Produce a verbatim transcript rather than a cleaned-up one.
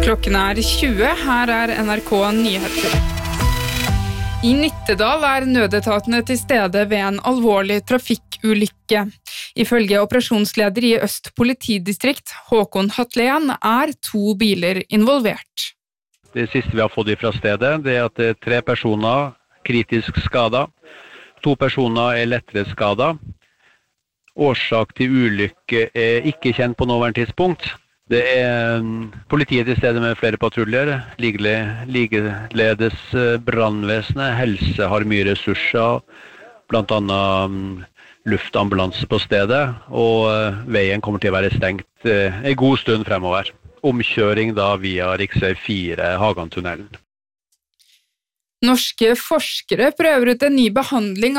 Klokken er tjue, her er N R K Nyheter. I Nittedal er nødetatene til stede ved en alvorlig trafikkulykke. Ifølge operasjonsleder i Øst politidistrikt, Håkon Hatlen, er to biler involvert. Det siste vi har fått fra stedet, det er at det er tre personer kritisk skadet. To personer er lettere skadet. Årsak til ulykke er ikke kjent på nåværende tidspunkt. Det er politiet til stede med flere patruljer, likeledes brannvesenet, helse har mye ressurser, blant annet luftambulanse på stedet, og veien kommer til å være stengt en god stund fremover. Omkjøring da via riksvei fire Hagantunnelen. Norske forskere prøver ut en ny behandling